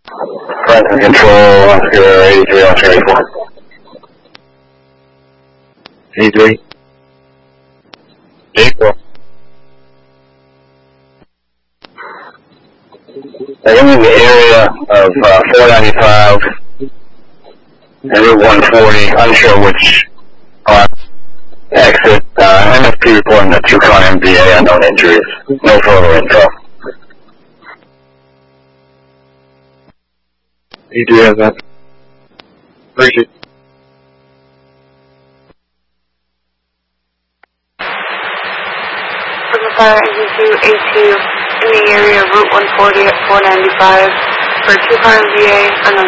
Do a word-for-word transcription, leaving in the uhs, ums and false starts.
Present control, Oscar eighty-three, Oscar eighty-four. eighty-three. eighty-four. I'm in the area of uh, four ninety-five and Route one forty, unsure which uh, exit. Uh, M S P reporting the two-con M V A, unknown injuries. No further info. You do have that. Appreciate it. From the fire engine two A two in the area of Route one forty at four ninety-five for two-car M V A, unknown